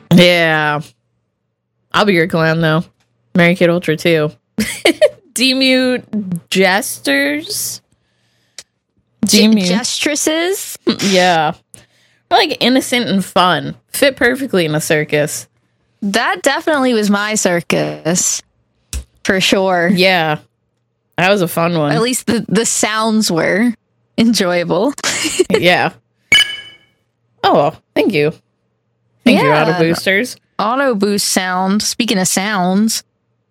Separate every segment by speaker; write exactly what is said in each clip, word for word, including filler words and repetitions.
Speaker 1: Yeah. I'll be your clown, though. Mary Kate Ultra, too. Demute jesters?
Speaker 2: Demute. Gestresses?
Speaker 1: Yeah. Like innocent and fun. Fit perfectly in a circus.
Speaker 2: That definitely was my circus. For sure.
Speaker 1: Yeah. That was a fun one.
Speaker 2: At least the, the sounds were enjoyable.
Speaker 1: Yeah. Oh, thank you. Thank
Speaker 2: yeah.
Speaker 1: you, Auto Boosters.
Speaker 2: Auto Boost sound. Speaking of sounds.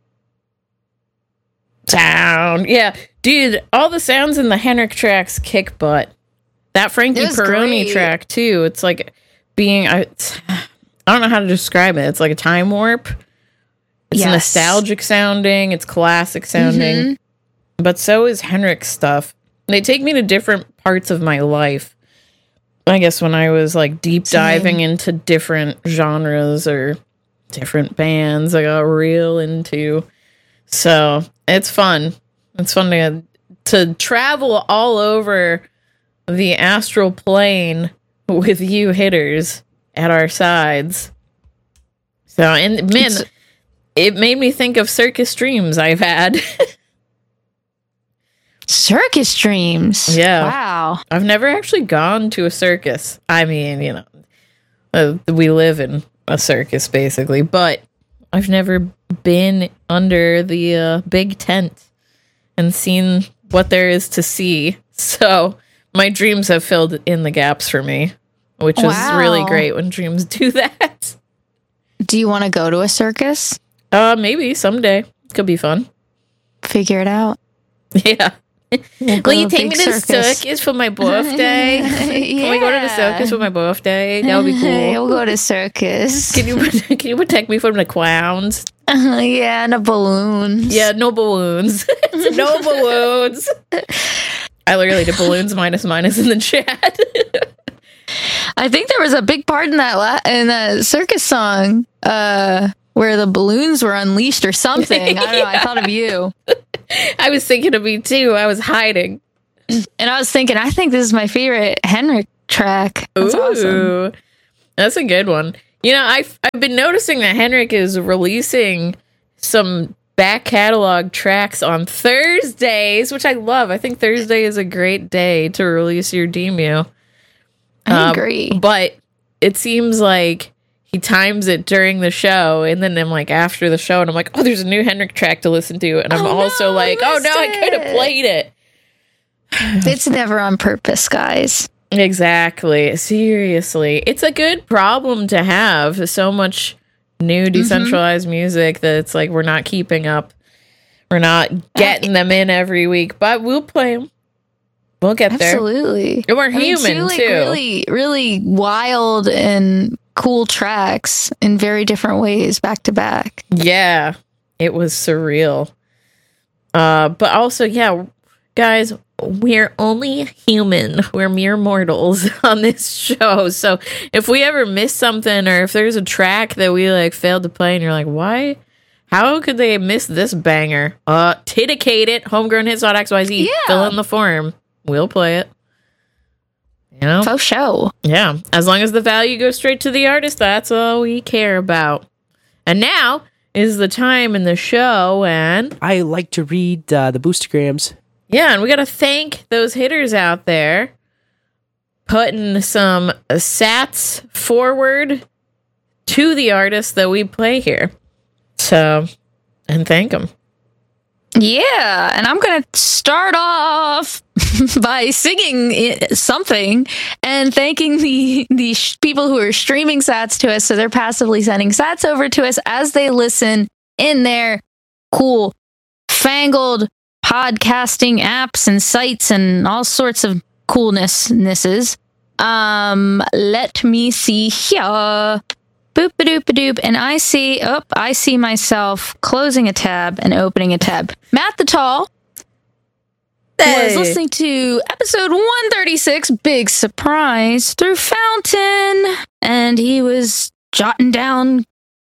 Speaker 1: Sound. Yeah. Dude, all the sounds in the Henrik tracks kick butt. That Frankie Peroni great. track, too. It's like being... I, I don't know how to describe it. It's like a time warp. It's yes. nostalgic sounding. It's classic sounding. Mm-hmm. But so is Henrik's stuff. They take me to different parts of my life. I guess when I was like deep diving Same. into different genres or different bands, I got real into. So it's fun. It's fun to, to travel all over the astral plane with you hitters at our sides. So, and man, it's, it made me think of circus dreams I've had.
Speaker 2: Circus dreams.
Speaker 1: Yeah.
Speaker 2: Wow.
Speaker 1: I've never actually gone to a circus. I mean, you know, uh, we live in a circus basically, but I've never been under the uh, big tent and seen what there is to see. So my dreams have filled in the gaps for me, which wow. is really great when dreams do that.
Speaker 2: Do you want to go to a circus?
Speaker 1: Uh, maybe someday. Could be fun.
Speaker 2: Figure it out.
Speaker 1: Yeah. We'll Will you take me to the circus for my birthday? yeah. Can we go to the circus for my birthday? That would be cool.
Speaker 2: We'll go to circus.
Speaker 1: Can you can you protect me from the clowns?
Speaker 2: Uh, yeah, no balloons.
Speaker 1: Yeah, no balloons. No balloons. I literally did balloons minus minus in the chat.
Speaker 2: I think there was a big part in that la- in that circus song uh, where the balloons were unleashed or something. I don't know. Yeah. I thought of you.
Speaker 1: I was thinking of me too. I was hiding.
Speaker 2: And I was thinking, I think this is my favorite Henrik track. That's
Speaker 1: Ooh,
Speaker 2: awesome.
Speaker 1: That's a good one. You know, I've, I've been noticing that Henrik is releasing some back catalog tracks on Thursdays, which I love. I think Thursday is a great day to release your demo.
Speaker 2: I um, agree.
Speaker 1: But it seems like he times it during the show, and then I'm like after the show, and I'm like, oh, there's a new Henrik track to listen to, and I'm oh, also no, like, oh no, it. I could have played it.
Speaker 2: It's never on purpose, guys.
Speaker 1: Exactly. Seriously, it's a good problem to have. So much new decentralized mm-hmm. music that it's like we're not keeping up. We're not getting them in every week, but we'll play them. We'll get
Speaker 2: Absolutely.
Speaker 1: there. And we're
Speaker 2: I
Speaker 1: human
Speaker 2: mean, two, like,
Speaker 1: too.
Speaker 2: Really, really wild and cool tracks in very different ways back to back.
Speaker 1: Yeah, it was surreal. Uh, but also, yeah, guys, we're only human. We're mere mortals on this show. So if we ever miss something, or if there's a track that we like failed to play, and you're like, why? How could they miss this banger? Uh, Tidicate it, homegrownhits.xyz. Yeah. Fill in the form. We'll play it. You know?
Speaker 2: Faux show.
Speaker 1: Yeah. As long as the value goes straight to the artist, that's all we care about. And now is the time in the show when
Speaker 3: I like to read uh, the Boostergrams.
Speaker 1: Yeah, and we got to thank those hitters out there putting some sats forward to the artists that we play here. So, and thank them.
Speaker 2: Yeah, and I'm going to start off by singing something and thanking the, the sh- people who are streaming sats to us. So they're passively sending sats over to us as they listen in their cool, fangled podcasting apps and sites and all sorts of coolnessnesses. Um, let me see here. Boop a doop a doop, and I see, oh, I see myself closing a tab and opening a tab. Matt the Tall hey. was listening to episode one thirty-six, Big Surprise, through Fountain, and he was jotting down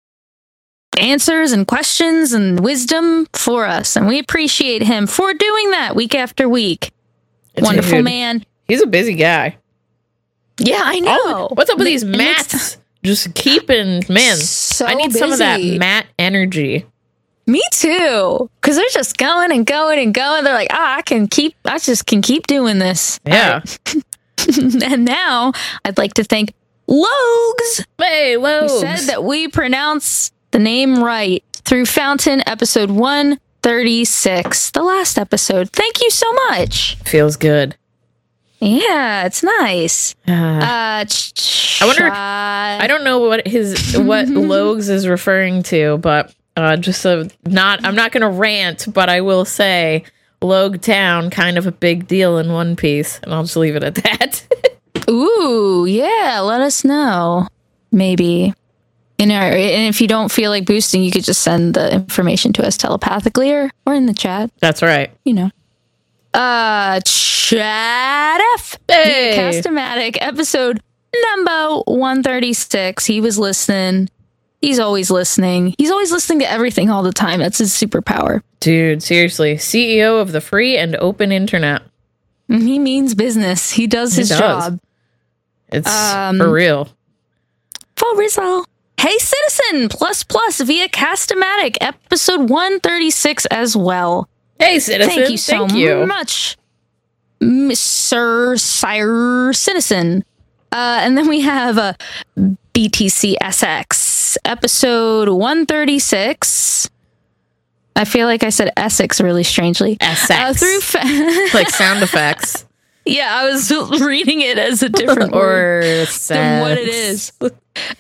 Speaker 2: answers and questions and wisdom for us, and we appreciate him for doing that week after week. It's Wonderful man.
Speaker 1: He's a busy guy.
Speaker 2: Yeah, I know.
Speaker 1: Oh, what's up with these Matts? Just keeping, man.
Speaker 2: So
Speaker 1: I need
Speaker 2: busy.
Speaker 1: some of that Matt energy.
Speaker 2: Me too. Because they're just going and going and going. They're like, ah, I can keep, I just can keep doing this.
Speaker 1: Yeah.
Speaker 2: Right. And now I'd like to thank Logs.
Speaker 1: Hey, Logs.
Speaker 2: Who said that we pronounce the name right through Fountain episode one thirty-six, the last episode. Thank you so much.
Speaker 1: Feels good.
Speaker 2: Yeah, it's nice.
Speaker 1: Uh,
Speaker 2: Uh, ch- ch-
Speaker 1: I wonder-
Speaker 2: uh,
Speaker 1: I don't know what his what Logs is referring to, but uh, just so not, I'm not going to rant, but I will say Logue Town, kind of a big deal in One Piece, and I'll just leave it at that.
Speaker 2: Ooh, yeah, let us know. Maybe. In our, and if you don't feel like boosting, you could just send the information to us telepathically or, or in the chat.
Speaker 1: That's right.
Speaker 2: You know. Uh, Chat F.
Speaker 1: Hey.
Speaker 2: The Castomatic episode number one thirty-six. He was listening. He's always listening. He's always listening to everything all the time. That's his superpower.
Speaker 1: Dude, seriously. C E O of the free and open internet.
Speaker 2: He means business. He does his
Speaker 1: does.
Speaker 2: job.
Speaker 1: It's
Speaker 2: Um,
Speaker 1: for real.
Speaker 2: For Rizal. Hey Citizen plus plus via Castomatic episode one thirty-six as well.
Speaker 1: Hey, citizen.
Speaker 2: Thank you so
Speaker 1: Thank you.
Speaker 2: much, Mister Sire Citizen. Uh, and then we have uh, B T C S X episode one thirty-six. I feel like I said Essex really strangely.
Speaker 1: Essex.
Speaker 2: Uh, through fa-
Speaker 1: Like sound effects.
Speaker 2: yeah, I was reading it as a different word
Speaker 1: Or
Speaker 2: than what it
Speaker 1: sex.
Speaker 2: is.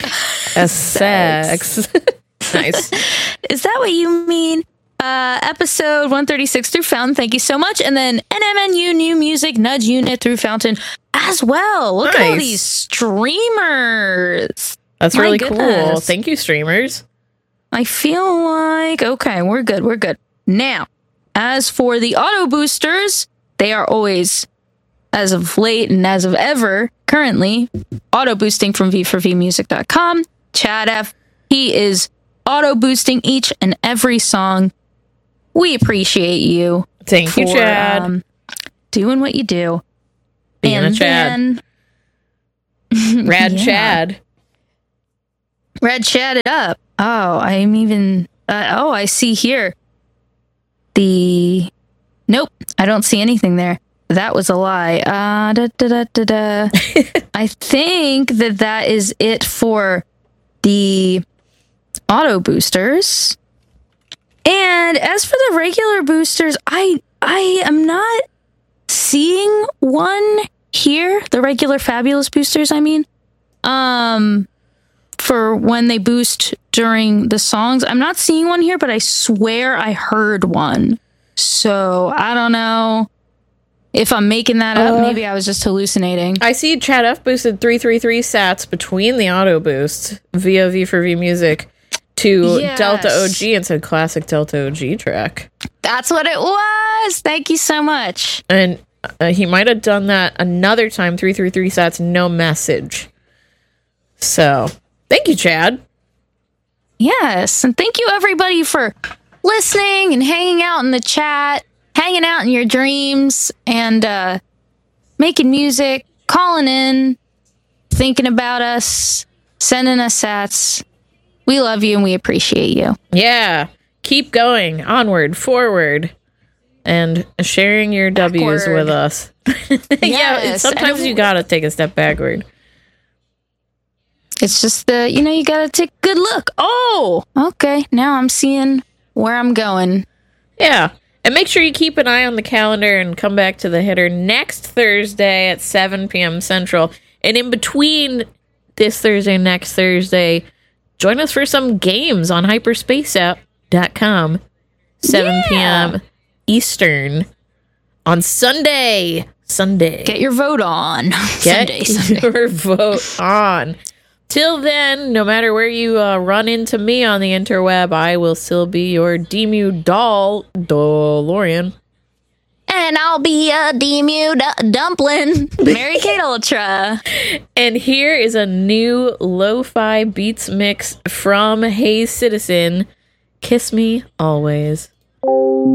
Speaker 1: Essex. Nice.
Speaker 2: Is that what you mean? Uh, episode one thirty-six through Fountain. Thank you so much. And then N M N U New Music Nudge Unit through Fountain as well. Look at all
Speaker 1: Nice.
Speaker 2: these streamers.
Speaker 1: That's
Speaker 2: My
Speaker 1: really cool.
Speaker 2: goodness.
Speaker 1: Thank you, streamers.
Speaker 2: I feel like, okay, we're good. We're good. Now, as for the auto boosters, they are always, as of late and as of ever, currently, auto boosting from V four V music dot com. Chad F. He is auto boosting each and every song. We appreciate you.
Speaker 1: Thank you,
Speaker 2: for,
Speaker 1: Chad.
Speaker 2: um, doing what you do.
Speaker 1: Being a
Speaker 2: and
Speaker 1: Chad.
Speaker 2: then
Speaker 1: Rad
Speaker 2: yeah.
Speaker 1: Chad.
Speaker 2: Red chat it up. Oh, I'm even. Uh, oh, I see here. The. Nope, I don't see anything there. That was a lie. Uh, da, da, da, da, da. I think that that is it for the auto boosters. And as for the regular boosters, I I am not seeing one here. The regular fabulous boosters, I mean. Um. For when they boost during the songs. I'm not seeing one here, but I swear I heard one. So I don't know if I'm making that up.
Speaker 1: Uh,
Speaker 2: Maybe I was just hallucinating.
Speaker 1: I see Chad F boosted three three three sats between the auto boosts via V four V Music to
Speaker 2: Yes.
Speaker 1: Delta O G and said classic Delta O G track.
Speaker 2: That's what it was. Thank you so much.
Speaker 1: And uh, he might have done that another time, three three three sats, no message. So, thank you, Chad.
Speaker 2: Yes. And thank you, everybody, for listening and hanging out in the chat, hanging out in your dreams, and uh, making music, calling in, thinking about us, sending us sats. We love you and we appreciate you.
Speaker 1: Yeah. Keep going, onward, forward, and sharing your W's
Speaker 2: Backward.
Speaker 1: with us. yeah,
Speaker 2: Yes,
Speaker 1: sometimes
Speaker 2: and-
Speaker 1: you gotta take a step backward.
Speaker 2: It's just the, you know, you gotta take a good look. Oh, okay. Now I'm seeing where I'm going.
Speaker 1: Yeah. And make sure you keep an eye on the calendar and come back to the hitter next Thursday at seven p.m. Central. And in between this Thursday and next Thursday, join us for some games on hyperspace app dot com, seven p.m. Eastern on Sunday. Sunday.
Speaker 2: Get your vote on.
Speaker 1: Get
Speaker 2: Sunday, Sunday.
Speaker 1: your vote on. Till then, no matter where you uh, run into me on the interweb, I will still be your Demu doll, DeLorean.
Speaker 2: And I'll be a Demu d- dumpling. Mary Kate Ultra.
Speaker 1: And here is a new lo-fi beats mix from Hey Citizen. Kiss Me Always.